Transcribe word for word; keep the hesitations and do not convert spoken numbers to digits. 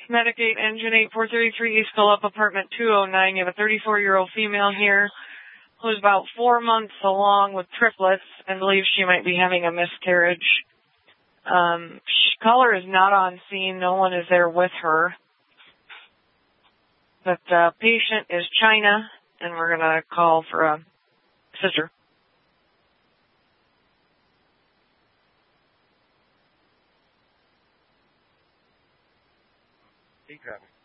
Medicaid Engine eight four three three East Gallup, apartment two oh nine. You have a thirty-four-year-old female here who's about four months along with triplets and believes she might be having a miscarriage. Um, caller is not on scene. No one is there with her. But the patient is China, and we're going to call for a sister. He got me.